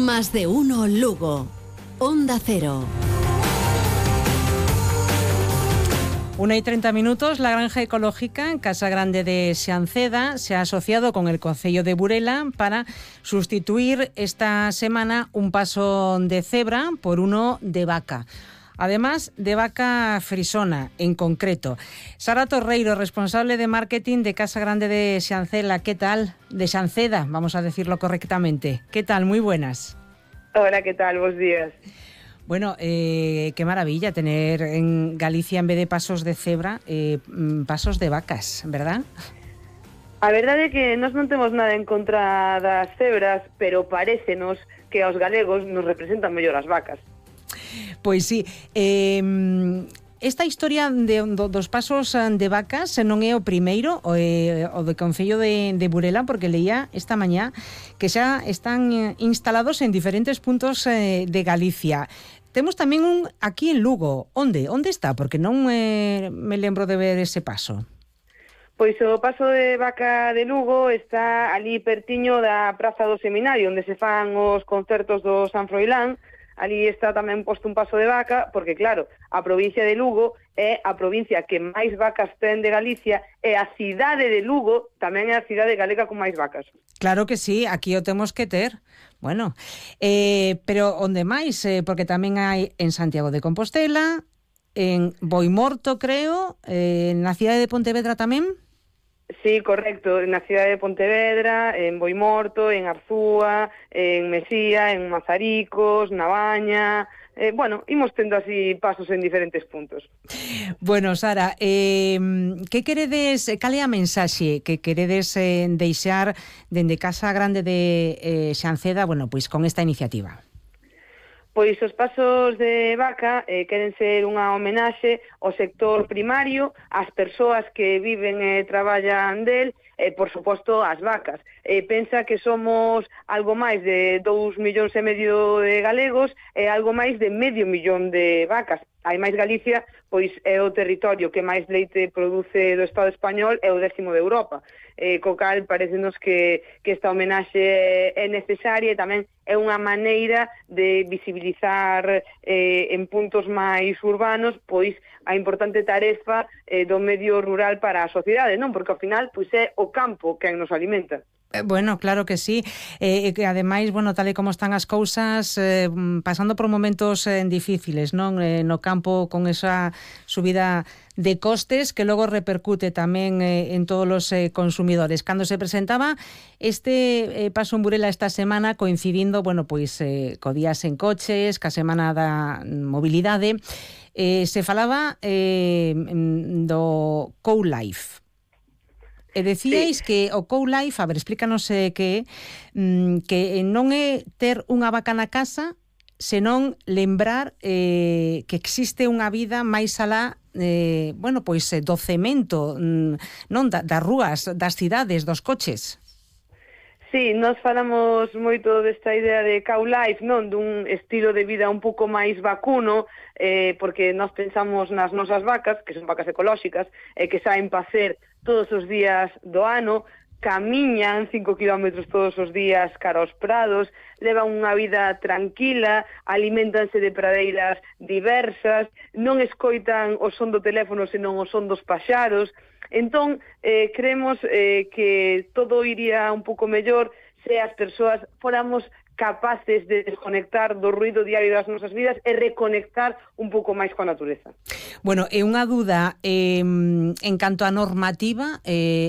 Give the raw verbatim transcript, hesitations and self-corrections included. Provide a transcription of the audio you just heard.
Más de uno Lugo. Onda Cero. Una y treinta minutos, la granja ecológica en Casa Grande de Xanceda se ha asociado con el Concello de Burela para sustituir esta semana un paso de cebra por uno de vaca. Además de vaca frisona, en concreto. Sara Torreiro, responsable de marketing de Casa Grande de Xanceda. ¿Qué tal? De Xanceda, vamos a decirlo correctamente. ¿Qué tal? Muy buenas. Hola, ¿qué tal? Buenos días. Bueno, eh, qué maravilla tener en Galicia, en vez de pasos de cebra, eh, pasos de vacas, ¿verdad? A verdade é que nós non temos nada en contra das cebras, pero parécenos que aos galegos nos representan mellor as vacas. Pois sí, eh, esta historia de, do, dos pasos de vacas non é o primeiro, o, eh, o do Concello de, de Burela, porque leía esta mañá que xa están instalados en diferentes puntos eh, de Galicia. Temos tamén un aquí en Lugo. Onde? Onde está? Porque non eh, me lembro de ver ese paso. Pois o paso de vaca de Lugo está ali pertiño da Praza do Seminario, onde se fan os concertos do San Froilán. Ali está tamén posto un paso de vaca, porque claro, a provincia de Lugo é a provincia que máis vacas ten de Galicia e a cidade de Lugo tamén é a cidade galega con máis vacas. Claro que sí, aquí o temos que ter. Bueno, eh, pero onde máis? Eh, porque tamén hai en Santiago de Compostela, en Boimorto, creo, eh, na cidade de Pontevedra tamén. Sí, correcto, na cidade de Pontevedra, en Boimorto, en Arzúa, en Mesía, en Mazaricos, na Baña. Eh, bueno, imos tendo así pasos en diferentes puntos. Bueno, Sara, eh, que queredes, cal é a mensaxe que queredes eh, deixar dende Casa Grande de eh, Xanceda, bueno, pois con esta iniciativa? Pois os pasos de vaca eh, queren ser unha homenaxe ao sector primario, ás persoas que viven e traballan del, e, por suposto, ás vacas. Eh, pensa que somos algo máis de dous millóns e medio de galegos e algo máis de medio millón de vacas. Hai máis Galicia, pois é o territorio que máis leite produce do Estado español e o décimo de Europa. Eh, co cal, parecenos que, que esta homenaxe é necesaria e tamén é unha maneira de visibilizar eh, en puntos máis urbanos pois a importante tarefa eh, do medio rural para a sociedade, non? Porque ao final pois é o campo quen nos alimenta. Bueno, claro que sí, eh, que ademais, bueno, tal e como están as cousas, eh, pasando por momentos eh, difíciles, non? Eh, no campo con esa subida de costes que logo repercute tamén eh, en todos os eh, consumidores. Cando se presentaba este eh, paso en Burela esta semana, coincidindo, bueno, pois eh, co días en coches, ca semana da mobilidade, eh, se falaba eh, do Co-Life. E decíais sí. que o Co-Life, a ver, explícanos eh, que mm, que non é ter unha vaca na casa, senón lembrar eh, que existe unha vida máis alá, eh, bueno, pois eh, do cemento, mm, non da, das rúas, das cidades, dos coches. Sí, nós falamos moito desta idea de cow-life, non? Dun estilo de vida un pouco máis vacuno, eh, porque nós pensamos nas nosas vacas, que son vacas ecolóxicas, e eh, que saen pacer todos os días do ano, camiñan cinco kilómetros todos os días cara aos prados, levan unha vida tranquila, aliméntanse de pradeiras diversas, non escoitan o son do teléfono senón o son dos paxaros. Entón, eh, creemos eh, que todo iría un pouco mellor se as persoas fóramos capaces de desconectar do ruido diario das nosas vidas e reconectar un pouco máis coa natureza. Bueno, é unha dúda eh, en canto á normativa, eh,